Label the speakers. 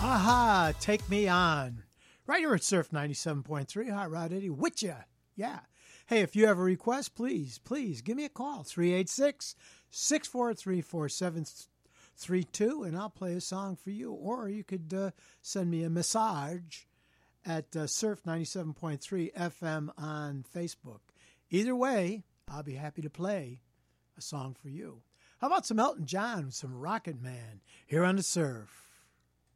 Speaker 1: Aha, Take Me On. Right here at Surf 97.3, Hot Rod Eddie with ya. Yeah. Hey, if you have a request, please give me a call. 386-643-4732, and I'll play a song for you. Or you could send me a message at Surf 97.3 FM on Facebook. Either way, I'll be happy to play a song for you. How about some Elton John with some Rocket Man here on the Surf?